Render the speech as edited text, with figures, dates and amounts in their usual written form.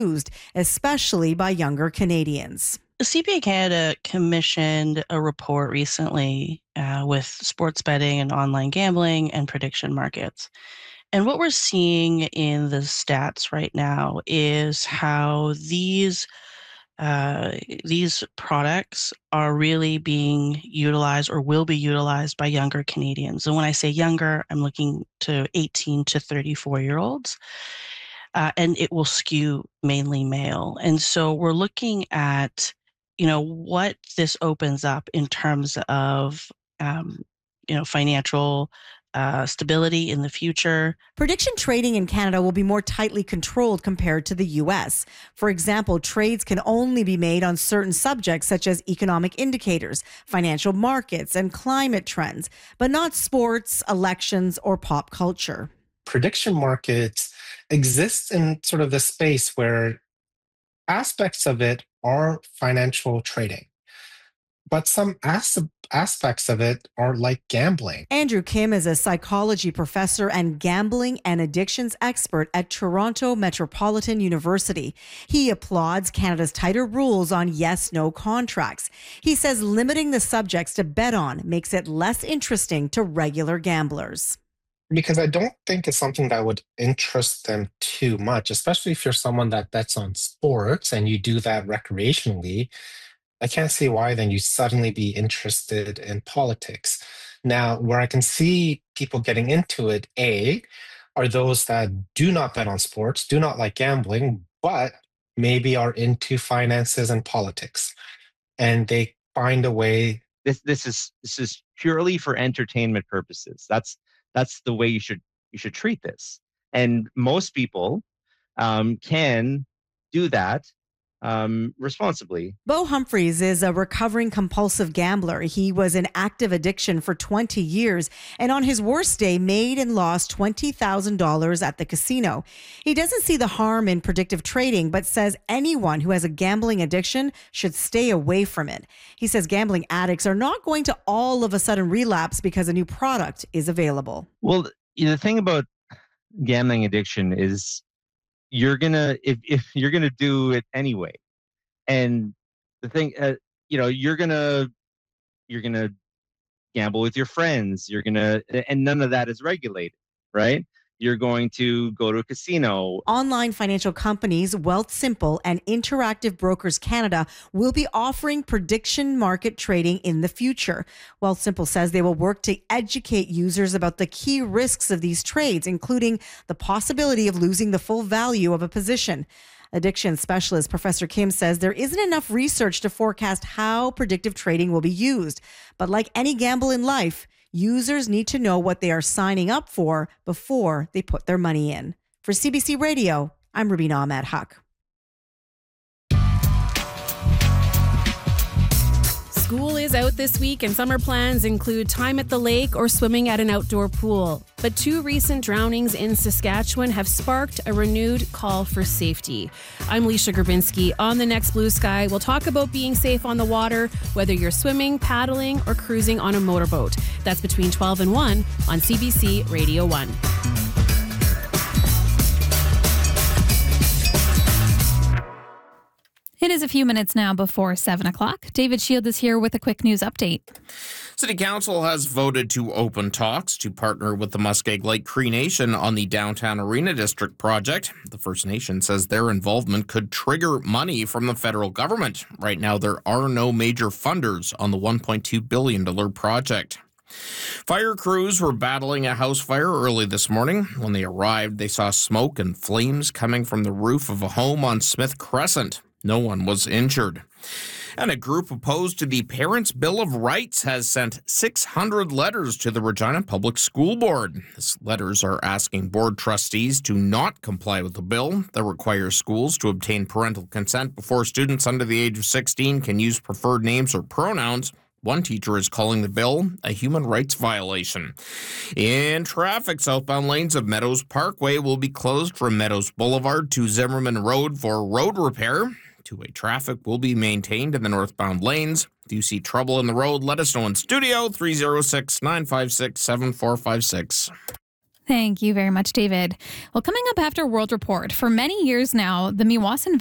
used, especially by younger Canadians. CPA Canada commissioned a report recently with sports betting and online gambling and prediction markets. And what we're seeing in the stats right now is how these products are really being utilized or will be utilized by younger Canadians. And when I say younger, I'm looking to 18 to 34-year-olds. And it will skew mainly male. And so we're looking at, what this opens up in terms of, financial stability in the future. Prediction trading in Canada will be more tightly controlled compared to the U.S. For example, trades can only be made on certain subjects such as economic indicators, financial markets, and climate trends, but not sports, elections, or pop culture. Prediction markets exist in sort of the space where aspects of it are financial trading, but some aspects of it are like gambling. Andrew Kim is a psychology professor and gambling and addictions expert at Toronto Metropolitan University. He applauds Canada's tighter rules on yes-no contracts. He says limiting the subjects to bet on makes it less interesting to regular gamblers. Because I don't think it's something that would interest them too much, especially if you're someone that bets on sports and you do that recreationally. I can't see why then you suddenly be interested in politics. Now, where I can see people getting into it, are those that do not bet on sports, do not like gambling, but maybe are into finances and politics. And they find a way. This is purely for entertainment purposes. That's the way you should treat this. And most people can do that responsibly. Bo Humphreys is a recovering compulsive gambler. He was in active addiction for 20 years and on his worst day made and lost $20,000 at the casino. He doesn't see the harm in predictive trading, but says anyone who has a gambling addiction should stay away from it. He says gambling addicts are not going to all of a sudden relapse because a new product is available. Well, the thing about gambling addiction is you're gonna if you're gonna do it anyway, and the thing you're gonna gamble with your friends, and none of that is regulated, right? You're going to go to a casino. Online financial companies Wealthsimple and Interactive Brokers Canada will be offering prediction market trading in the future. Wealthsimple says they will work to educate users about the key risks of these trades, including the possibility of losing the full value of a position. Addiction specialist Professor Kim says there isn't enough research to forecast how predictive trading will be used. But like any gamble in life, users need to know what they are signing up for before they put their money in. For CBC Radio, I'm Rubina Ahmed Huq. School is out this week and summer plans include time at the lake or swimming at an outdoor pool. But 2 recent drownings in Saskatchewan have sparked a renewed call for safety. I'm Leisha Grabinski. On the next Blue Sky, we'll talk about being safe on the water, whether you're swimming, paddling, or cruising on a motorboat. That's between 12 and 1 on CBC Radio 1. It is a few minutes now before 7 o'clock. David Shield is here with a quick news update. City Council has voted to open talks to partner with the Muskeg Lake Cree Nation on the Downtown Arena District project. The First Nation says their involvement could trigger money from the federal government. Right now, there are no major funders on the $1.2 billion project. Fire crews were battling a house fire early this morning. When they arrived, they saw smoke and flames coming from the roof of a home on Smith Crescent. No one was injured. And a group opposed to the Parents' Bill of Rights has sent 600 letters to the Regina Public School Board. These letters are asking board trustees to not comply with the bill that requires schools to obtain parental consent before students under the age of 16 can use preferred names or pronouns. One teacher is calling the bill a human rights violation. In traffic, southbound lanes of Meadows Parkway will be closed from Meadows Boulevard to Zimmerman Road for road repair. Two-way traffic will be maintained in the northbound lanes. If you see trouble in the road, let us know in studio, 306-956-7456. Thank you very much, David. Well, coming up after World Report, for many years now, the Meewasin